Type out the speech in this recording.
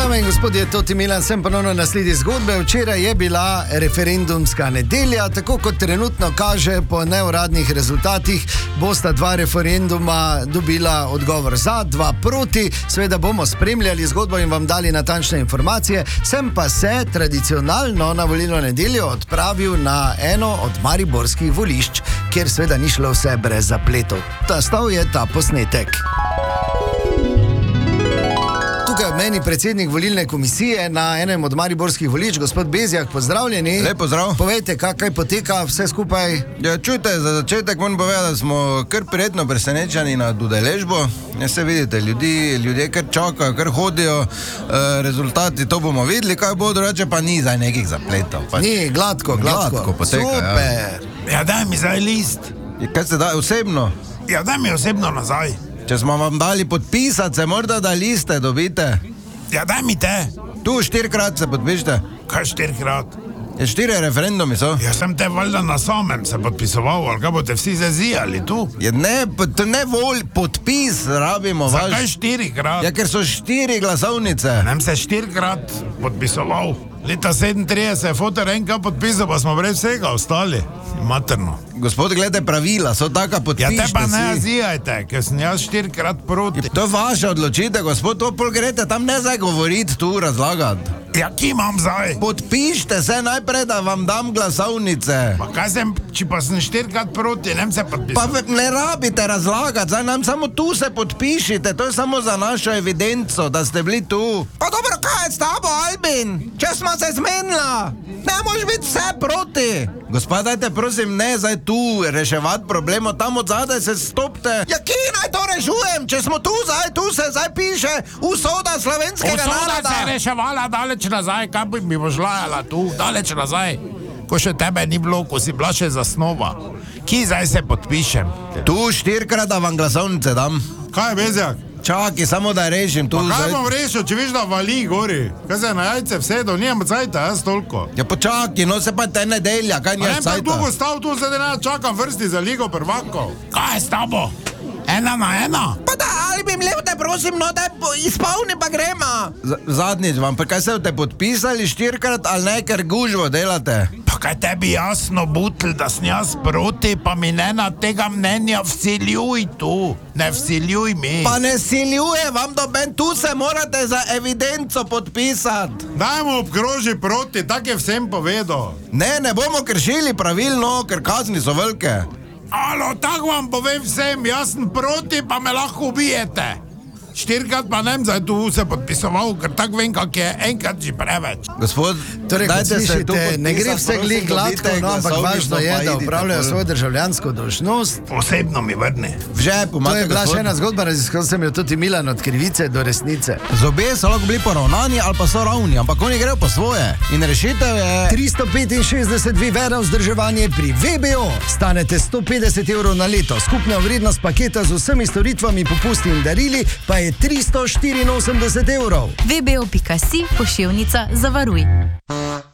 Dame in gospodje, Toti Milan, sem ponovno na sledi zgodbe. Včeraj je bila referendumska nedelja, tako kot trenutno kaže po neuradnih rezultatih, bosta dva referenduma dobila odgovor za, dva proti. Seveda bomo spremljali zgodbo in vam dali natančne informacije. Sem pa se tradicionalno na volilno nedeljo odpravil na eno od mariborskih volišč, kjer seveda ni šlo vse brez zapletov. Stal je ta posnetek. Tukaj ob meni predsednik volilne komisije na enem od mariborskih volišč, gospod Bezjak, pozdravljeni. Lep pozdrav. Povejte, kaj poteka vse skupaj? Ja, čujte, za začetek moram povedati, da smo kar prijetno presenečeni nad udeležbo. Ja, se vidite, ljudje kar čakajo, kar hodijo, rezultati, to bomo videli, kaj bo, drugače pa ni zdaj nekih zapletov. Ni, gladko poteka. Super. Ja, daj mi zdaj list. Kaj ste dali, osebno? Ja, daj mi osebno nazaj. Če smo vam dali podpisati, se morda da liste dobite. Ja, daj mi te. Tu 4-krat se podpišite. Kaj 4-krat? Je 4 referendumi so. Ja, sem te valjda na samem se podpisoval, ali kaj boste vsi zazijali tu? Je ne podpis rabimo vaš. Zakaj 4-krat? Ja, ker so 4 glasovnice. Nem se 4-krat podpisoval. Leta 37 je fotor enkrat podpisal, pa smo brez vsega ostali. Materno. Gospod, gledajte, pravila so taka, podpište si. Ja, te pa ne azijajte, ker sem jaz 4-krat proti. To je vaša odločitev, gospod, to pol greste tam ne zdaj govoriti, tu razlagati. Ja, ki imam zdaj? Podpište se najprej, da vam dam glasovnice. Pa kaj sem, če pa sem 4-krat proti, nem se podpisal. Pa ne rabite razlagati, zdaj nam samo tu se podpišite, to je samo za našo evidenco, da ste bili tu. Pa dobro, kaj je s tabo, Albin? Če smo se zmenila, ne moš biti vse proti. Gospod, dajte prosim, ne zdaj tu reševati problemov, tam od zadaj se stopte. Ja, ki naj to rešujem, če smo tu se zdaj piše usoda slovenskega naroda. Usoda se je reševala daleč nazaj, kaj bi mi bo žlajala tu, daleč nazaj, ko še tebe ni bilo, ko si bila še zasnova. Ki zdaj se podpišem? Tu 4-krat da vam glasovnice dam. Kaj je, Bezjak? Čaki, samo da rešim tu. Pa kaj bom rešil, če viš, da vali gori? Kaj se na jajce vsedo, nijem cajta, jaz toliko. Ja, počaki, no se pa te nedelja, kaj nijem cajta. Ne pa dolgo stav tu, zdaj ne čakam vrsti za ligo prvakov. Kaj je s tabo? 1-1? Pa da, ali bi mlev te prosim, no da izpolni pa grema. Zadnjič vam, pa kaj se te podpisali 4-krat ali ne, ker gužvo delate? Pa kaj tebi jasno butl, da sem jaz proti, pa mi ne na tega mnenja vsiljuj tu. Ne vsiljuj mi. Pa ne vsiljuje vam doben, tu se morate za evidenco podpisati. Dajmo obkroži proti, tak je vsem povedal. Ne bomo kršili pravilno, ker kazni so velike. Alo, tak vam povem vsem, jaz sem proti, pa me lahko ubijete. 4-krat pa nem zdaj tu se podpisoval, ker tak vem, kak je enkrat že preveč. Gospod, torej, dajte se tu podpisati, ne gre vse glih gladko, no, ampak važno je, da upravljajo svojo državljansko dolžnost. Osebno mi vrni. V žepu, to je bila še ena zgodba, raziskal sem jo tudi Milan, od krivice do resnice. Zobje so lahko bili poravnani ali pa so ravni, ampak oni grejo po svoje. In rešitev je 365 vivera vzdrževanje pri VBO. Stanete 150 evrov na leto. Skupna vrednost paketa z vsemi storitvami, popusti in darili pa je 384 evrov. VBO.si, pošiljnica, zavaruj.